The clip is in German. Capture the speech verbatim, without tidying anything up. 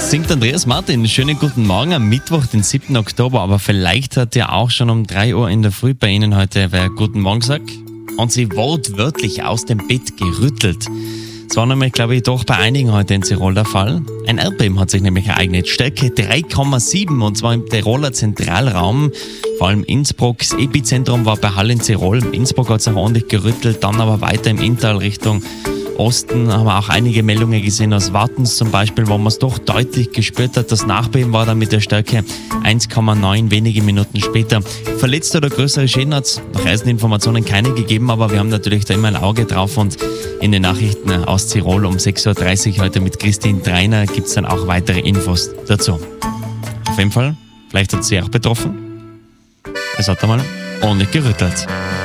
Singt Andreas Martin. Schönen guten Morgen am Mittwoch, den siebten Oktober. Aber vielleicht hat ja auch schon um drei Uhr in der Früh bei Ihnen heute wer guten Morgen gesagt und sie wortwörtlich aus dem Bett gerüttelt. Das war nämlich, glaube ich, doch bei einigen heute in Tirol der Fall. Ein Erdbeben hat sich nämlich ereignet. Stärke drei Komma sieben und zwar im Tiroler Zentralraum. Vor allem Innsbruck. Das Epizentrum war bei Hall in Tirol. Innsbruck hat es auch ordentlich gerüttelt. Dann aber weiter im Inntal Richtung Osten haben wir auch einige Meldungen gesehen aus Wartens zum Beispiel, wo man es doch deutlich gespürt hat. Das Nachbeben war dann mit der Stärke eins Komma neun wenige Minuten später. Verletzte oder größere Schäden hat es nach ersten Informationen keine gegeben, aber wir haben natürlich da immer ein Auge drauf und in den Nachrichten aus Tirol um sechs Uhr dreißig heute mit Christine Dreiner gibt es dann auch weitere Infos dazu. Auf jeden Fall, vielleicht hat es sie auch betroffen. Es hat einmal ordentlich gerüttelt.